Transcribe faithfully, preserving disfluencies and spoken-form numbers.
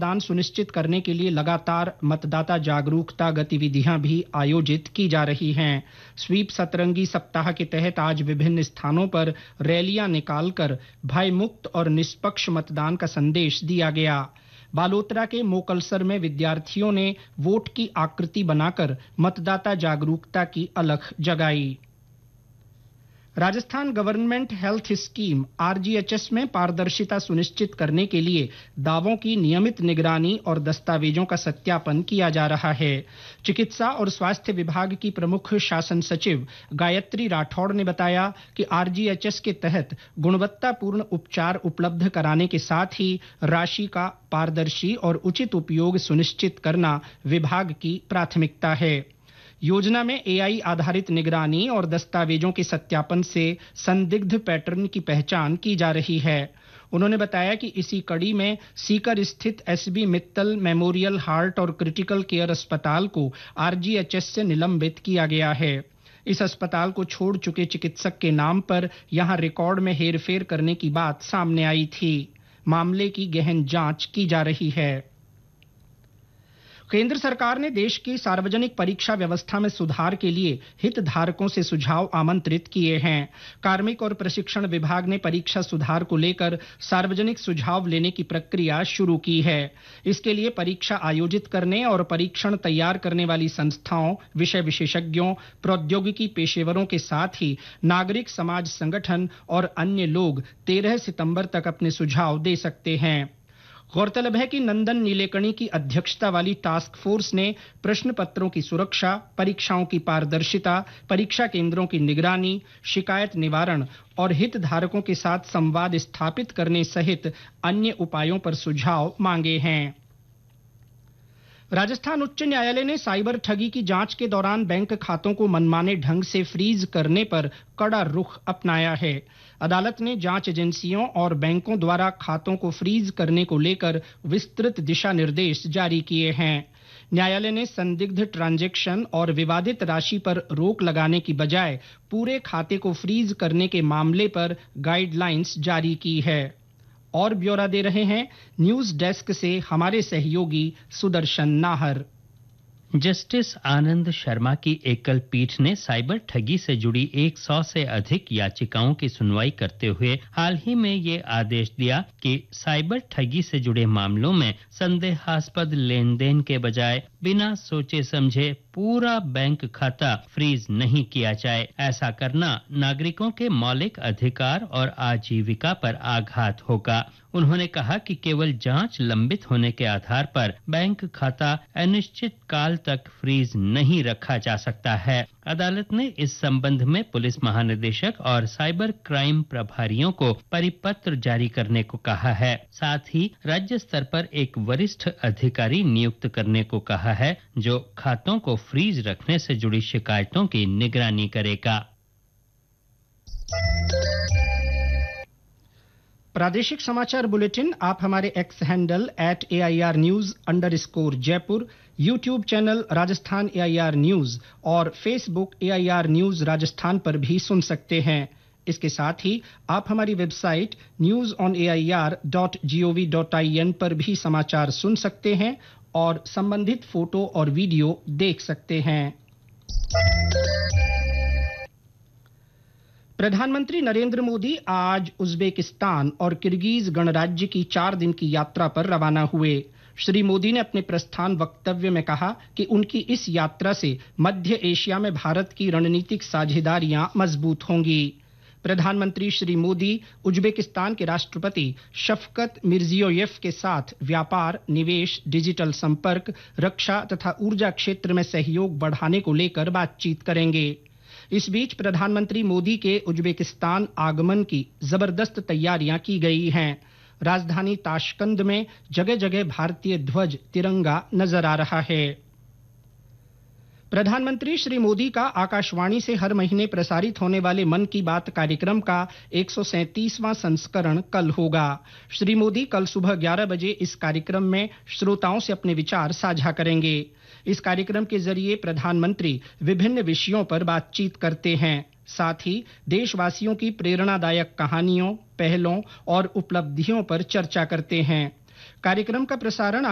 मतदान सुनिश्चित करने के लिए लगातार मतदाता जागरूकता गतिविधियां भी आयोजित की जा रही हैं। स्वीप सतरंगी सप्ताह के तहत आज विभिन्न स्थानों पर रैलियां निकालकर भयमुक्त और निष्पक्ष मतदान का संदेश दिया गया। बालोतरा के मोकलसर में विद्यार्थियों ने वोट की आकृति बनाकर मतदाता जागरूकता की अलख जगाई। Rajasthan government health scheme RGHS में पारदर्शिता सुनिश्चित करने के लिए दावों की नियमित निगरानी और दस्तावेजों का सत्यापन किया जा रहा है। चिकित्सा और स्वास्थ्य विभाग की प्रमुख शासन सचिव गायत्री राठौड़ ने बताया कि आरजीएचएस के तहत गुणवत्तापूर्ण उपचार उपलब्ध कराने के साथ ही राशि का पारदर्शी और उचित उपयोग सुनिश्चित करना विभाग की प्राथमिकता है। योजना में एआई आधारित निगरानी और दस्तावेजों के सत्यापन से संदिग्ध पैटर्न की पहचान की जा रही है। उन्होंने बताया कि इसी कड़ी में सीकर स्थित एसबी मित्तल मेमोरियल हार्ट और क्रिटिकल केयर अस्पताल को आरजीएचएस से निलंबित किया गया है। इस अस्पताल को छोड़ चुके चिकित्सक के नाम पर यहां रिकॉर्ड में हेरफेर करने की बात सामने आई थी। मामले की गहन जांच की जा रही है। केंद्र सरकार ने देश की सार्वजनिक परीक्षा व्यवस्था में सुधार के लिए हितधारकों से सुझाव आमंत्रित किए हैं। कार्मिक और प्रशिक्षण विभाग ने परीक्षा सुधार को लेकर सार्वजनिक सुझाव लेने की प्रक्रिया शुरू की है। इसके लिए परीक्षा आयोजित करने और परीक्षण तैयार करने वाली संस्थाओं, विषय विशेषज्ञों, प्रौद्योगिकी पेशेवरों के साथ ही नागरिक समाज संगठन और अन्य लोग तेरह सितंबर तक अपने सुझाव दे सकते हैं। गौरतलब है कि नंदन नीलेकणी की अध्यक्षता वाली टास्क फोर्स ने प्रश्न पत्रों की सुरक्षा, परीक्षाओं की पारदर्शिता, परीक्षा केंद्रों की निगरानी, शिकायत निवारण और हितधारकों के साथ संवाद स्थापित करने सहित अन्य उपायों पर सुझाव मांगे हैं। राजस्थान उच्च न्यायालय ने साइबर ठगी की जांच के दौरान बैंक खातों को मनमाने ढंग से फ्रीज करने पर कड़ा रुख अपनाया है। अदालत ने जांच एजेंसियों और बैंकों द्वारा खातों को फ्रीज करने को लेकर विस्तृत दिशा निर्देश जारी किए हैं। न्यायालय ने संदिग्ध ट्रांजैक्शन और विवादित राशि पर रोक लगाने की बजाय पूरे खाते को फ्रीज करने के मामले पर गाइडलाइंस जारी की है। और ब्यौरा दे रहे हैं न्यूज डेस्क से हमारे सहयोगी सुदर्शन नाहर। जस्टिस आनंद शर्मा की एकल पीठ ने साइबर ठगी से जुड़ी सौ से अधिक याचिकाओं की सुनवाई करते हुए हाल ही में ये आदेश दिया कि साइबर ठगी से जुड़े मामलों में संदेहास्पद लेन देन के बजाय बिना सोचे समझे पूरा बैंक खाता फ्रीज नहीं किया जाए। ऐसा करना नागरिकों के मौलिक अधिकार और आजीविका पर आघात होगा। उन्होंने कहा कि केवल जांच लंबित होने के आधार पर बैंक खाता अनिश्चित काल तक फ्रीज नहीं रखा जा सकता है। अदालत ने इस संबंध में पुलिस महानिदेशक और साइबर क्राइम प्रभारियों को परिपत्र जारी करने को कहा है। साथ ही राज्य स्तर पर एक वरिष्ठ अधिकारी नियुक्त करने को कहा है जो खातों को फ्रीज रखने से जुड़ी शिकायतों की निगरानी करेगा। प्रादेशिक समाचार बुलेटिन आप हमारे x handle at A I R news under score Jaipur, YouTube channel Rajasthan A I R news और Facebook A I R news Rajasthan पर भी सुन सकते हैं। इसके साथ ही आप हमारी website news on A I R dot G O V dot I N पर भी समाचार सुन सकते हैं और संबंधित फोटो और वीडियो देख सकते हैं। प्रधानमंत्री नरेंद्र मोदी आज उज्बेकिस्तान और किर्गिज गणराज्य की चार दिन की यात्रा पर रवाना हुए। श्री मोदी ने अपने प्रस्थान वक्तव्य में कहा कि उनकी इस यात्रा से मध्य एशिया में भारत की रणनीतिक साझेदारियां मजबूत होंगी। प्रधानमंत्री श्री मोदी उज्बेकिस्तान के राष्ट्रपति शफकत मिर्जियोयेव के साथ व्यापार, निवेश, डिजिटल संपर्क, रक्षा तथा ऊर्जा क्षेत्र में सहयोग बढ़ाने को लेकर बातचीत करेंगे। इस बीच प्रधानमंत्री मोदी के उज्बेकिस्तान आगमन की जबरदस्त तैयारियां की गई हैं। राजधानी ताशकंद में जगह जगह भारतीय ध्वज तिरंगा नजर आ रहा है। प्रधानमंत्री श्री मोदी का आकाशवाणी से हर महीने प्रसारित होने वाले मन की बात कार्यक्रम का एक सौ सैंतीसवां संस्करण कल होगा। श्री मोदी कल सुबह ग्यारह बजे इस कार्यक्रम में श्रोताओं से अपने विचार साझा करेंगे। इस कार्यक्रम के जरिए प्रधानमंत्री विभिन्न विषयों पर बातचीत करते हैं। साथ ही देशवासियों की प्रेरणादायक कहानियों, पहलों और उपलब्धियों पर चर्चा करते हैं। कार्यक्रम का प्रसारण